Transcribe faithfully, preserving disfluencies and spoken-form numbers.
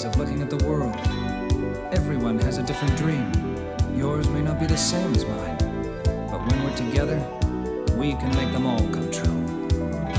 ways of looking at the world. Everyone has a different dream. Yours may not be the same as mine, but when we're together, we can make them all come true.